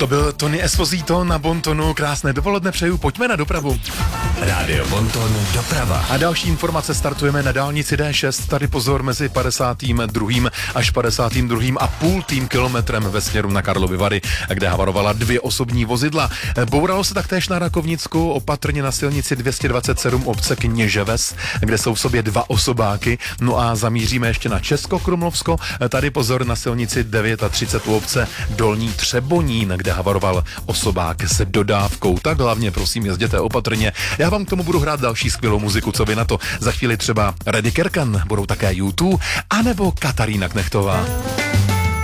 To byl Tony Esposito na Bontonu. Krásné dopoledne přeju, pojďme na dopravu. Rádio Bonton doprava. A další informace startujeme na dálnici D6. Tady pozor mezi 52. až 52,5 kilometrem ve směru na Karlovy Vary, kde havarovala 2 osobní vozidla. Bouralo se taktéž na Rakovnicku, opatrně na silnici 227 obce Kněževes, kde jsou v sobě 2 osobáky. No a zamíříme ještě na Českokrumlovsko. Tady pozor na silnici 39 u obce Dolní Třebonín, kde havaroval osobák s dodávkou. Tak hlavně prosím jezděte opatrně. Já vám k tomu budu hrát další skvělou muziku, co vy na to. Za chvíli třeba Reddy Kerkan, budou také U2, anebo Katarína Knechtová.